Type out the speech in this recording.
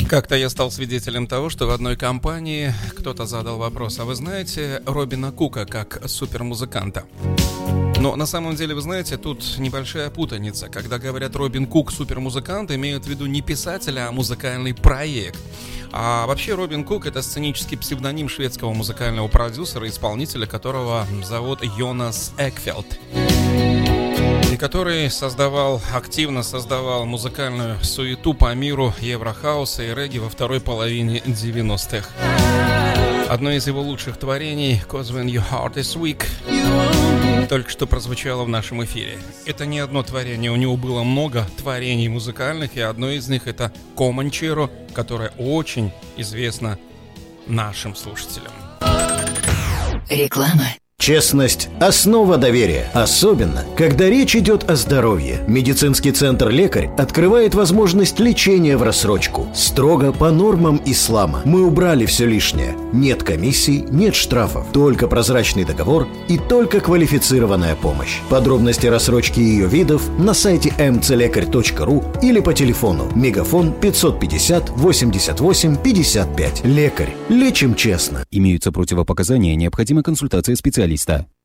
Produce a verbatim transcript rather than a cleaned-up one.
Как-то я стал свидетелем того, что в одной компании кто-то задал вопрос: а вы знаете Робина Кука как супермузыканта? Но на самом деле, вы знаете, тут небольшая путаница. Когда говорят Робин Кук супермузыкант, имеют в виду не писателя, а музыкальный проект. А вообще Робин Кук — это сценический псевдоним шведского музыкального продюсера, исполнителя которого зовут Йонас Экфелд, и который создавал, активно создавал музыкальную суету по миру еврохауса и регги во второй половине девяностых. Одно из его лучших творений, «Cause When Your Heart Is Weak», только что прозвучало в нашем эфире. Это не одно творение, у него было много творений музыкальных, и одно из них — это «Команчеро», которое очень известно нашим слушателям. Реклама. Честность – основа доверия, особенно, когда речь идет о здоровье. Медицинский центр «Лекарь» открывает возможность лечения в рассрочку. Строго по нормам ислама. Мы убрали все лишнее. Нет комиссий, нет штрафов. Только прозрачный договор и только квалифицированная помощь. Подробности рассрочки и ее видов на сайте эм цэ лекарь точка ру или по телефону мегафон пятьсот пятьдесят восемьдесят восемь пятьдесят пять. «Лекарь». Лечим честно. Имеются противопоказания, необходима консультация специалиста.